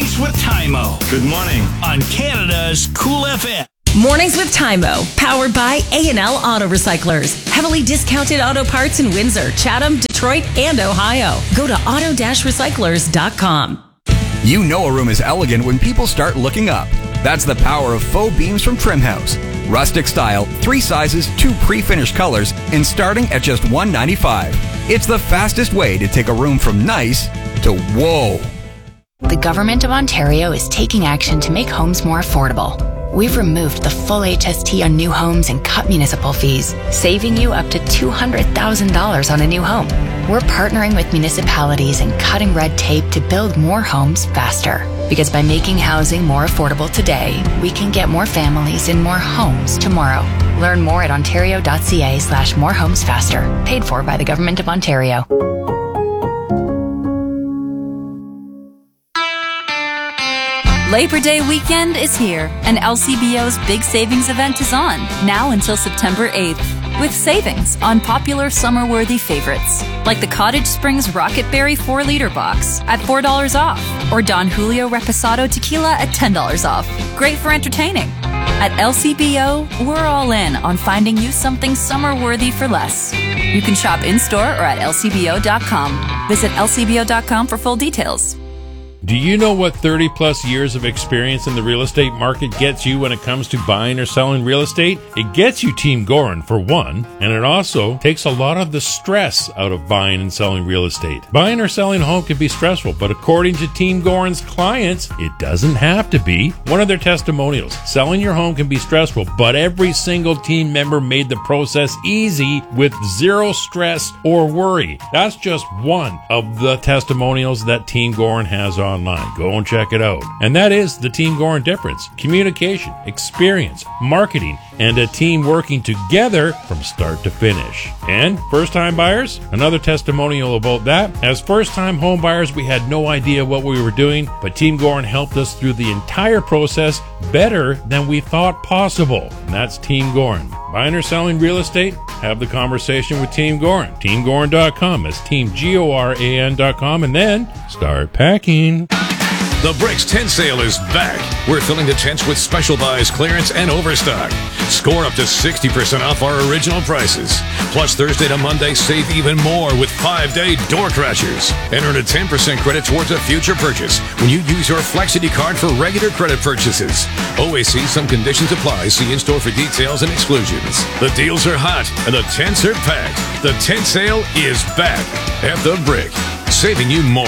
Mornings with Tymo. Good morning. On Canada's Cool FM. Mornings with Tymo, powered by A&L Auto Recyclers. Heavily discounted auto parts in Windsor, Chatham, Detroit, and Ohio. Go to auto-recyclers.com. You know a room is elegant when people start looking up. That's the power of faux beams from Trim House. Rustic style, 3 sizes, 2 pre-finished colors, and starting at just $195. It's the fastest way to take a room from nice to whoa. The Government of Ontario is taking action to make homes more affordable. We've removed the full HST on new homes and cut municipal fees, saving you up to $200,000 on a new home. We're partnering with municipalities and cutting red tape to build more homes faster. Because by making housing more affordable today, we can get more families in more homes tomorrow. Learn more at ontario.ca/morehomesfaster. Paid for by the Government of Ontario. Labor Day weekend is here, and LCBO's big savings event is on, now until September 8th, with savings on popular summer-worthy favorites, like the Cottage Springs Rocket Berry 4-liter box at $4 off, or Don Julio Reposado Tequila at $10 off. Great for entertaining. At LCBO, we're all in on finding you something summer-worthy for less. You can shop in-store or at lcbo.com. Visit lcbo.com for full details. Do you know what 30-plus years of experience in the real estate market gets you when it comes to buying or selling real estate? It gets you Team Gorin, for one, and it also takes a lot of the stress out of buying and selling real estate. Buying or selling a home can be stressful, but according to Team Gorin's clients, it doesn't have to be. One of their testimonials, selling your home can be stressful, but every single team member made the process easy with zero stress or worry. That's just one of the testimonials that Team Gorin has online. Go and check it out. And that is the Team Gorin difference. Communication, experience, marketing, and a team working together from start to finish. And first-time buyers? Another testimonial about that. As first-time home buyers, we had no idea what we were doing, but Team Gorin helped us through the entire process better than we thought possible. And that's Team Gorin. Buying or selling real estate? Have the conversation with Team Gorin. TeamGorin.com. That's TeamGoran.com. And then start packing. The Bricks Tent Sale is back. We're filling the tents with special buys, clearance, and overstock. Score up to 60% off our original prices. Plus, Thursday to Monday, save even more with 5-day door crashers. And earn a 10% credit towards a future purchase when you use your Flexity card for regular credit purchases. OAC, some conditions apply. See in-store for details and exclusions. The deals are hot and the tents are packed. The tent sale is back at The Brick, saving you more.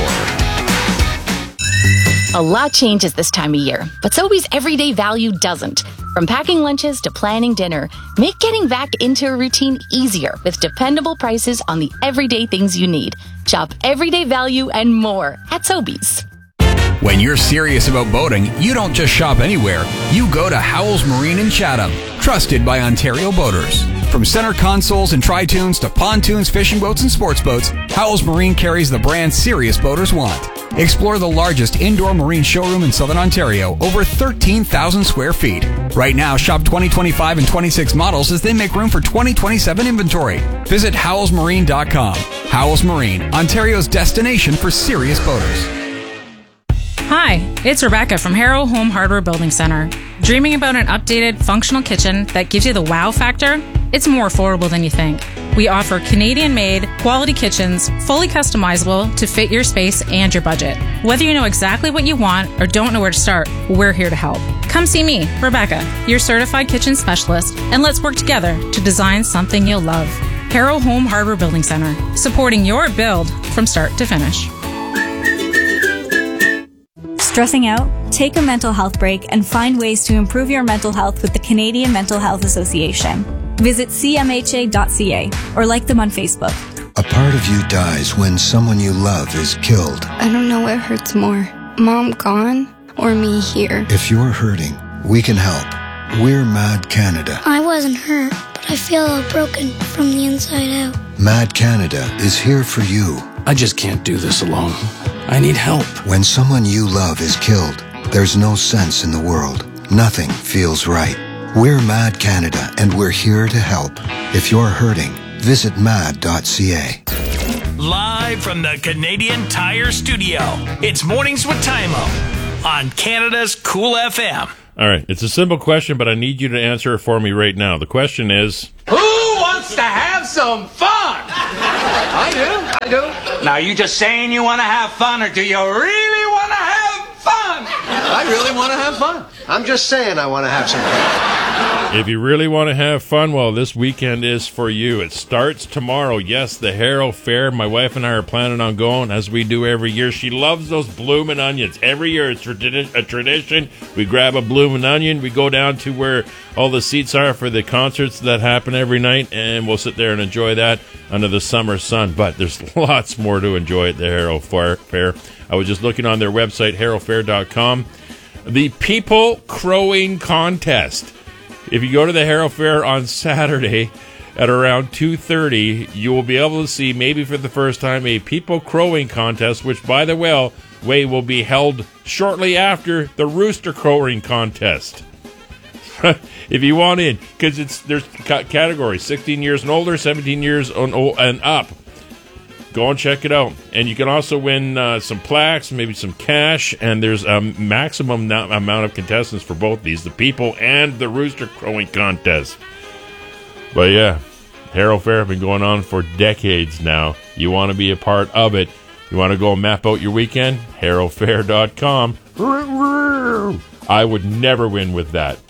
A lot changes this time of year, but Sobeys everyday value doesn't. From packing lunches to planning dinner, make getting back into a routine easier with dependable prices on the everyday things you need. Shop everyday value and more at Sobeys. When you're serious about boating, you don't just shop anywhere. You go to Howells Marine in Chatham, trusted by Ontario boaters. From center consoles and tri-tunes to pontoons, fishing boats, and sports boats, Howells Marine carries the brand serious boaters want. Explore the largest indoor marine showroom in Southern Ontario, over 13,000 square feet. Right now, shop 2025 and 26 models as they make room for 2027 inventory. Visit howellsmarine.com. Howells Marine, Ontario's destination for serious boaters. Hi, it's Rebecca from Harrow Home Hardware Building Center. Dreaming about an updated, functional kitchen that gives you the wow factor? It's more affordable than you think. We offer Canadian-made, quality kitchens, fully customizable to fit your space and your budget. Whether you know exactly what you want or don't know where to start, we're here to help. Come see me, Rebecca, your certified kitchen specialist, and let's work together to design something you'll love. Harrow Home Hardware Building Center, supporting your build from start to finish. Stressing out? Take a mental health break and find ways to improve your mental health with the Canadian Mental Health Association. Visit cmha.ca or like them on Facebook. A part of you dies when someone you love is killed. I don't know what hurts more, Mom gone or me here. If you're hurting, we can help. We're Mad Canada. I wasn't hurt, but I feel all broken from the inside out. Mad Canada is here for you. I just can't do this alone. I need help. When someone you love is killed, there's no sense in the world. Nothing feels right. We're Mad Canada, and we're here to help. If you're hurting, visit mad.ca. Live from the Canadian Tire Studio, it's Mornings with Tymo. on Canada's Cool FM. All right, it's a simple question, but I need you to answer it for me right now. The question is... Who wants to have some fun? I do. Now, you just saying you want to have fun, or do you really want to have fun? I really want to have fun. I'm just saying I want to have some fun. If you really want to have fun, well, this weekend is for you. It starts tomorrow. Yes, the Harrow Fair. My wife and I are planning on going, as we do every year. She loves those bloomin' onions. Every year it's a tradition. We grab a bloomin' onion. We go down to where all the seats are for the concerts that happen every night, and we'll sit there and enjoy that under the summer sun. But there's lots more to enjoy at the Harrow Fair. I was just looking on their website, harrowfair.com. The People Crowing Contest. If you go to the Harrow Fair on Saturday at around 2:30, you will be able to see, maybe for the first time, a people crowing contest, which, by the way, will be held shortly after the rooster crowing contest. If you want in, because there's categories, 16 years and older, 17 years and up. Go and check it out. And you can also win some plaques, maybe some cash, and there's a maximum amount of contestants for both these, the people and the rooster crowing contest. But yeah, Harrow Fair has been going on for decades now. You want to be a part of it. You want to go and map out your weekend? harrowfair.com. I would never win with that.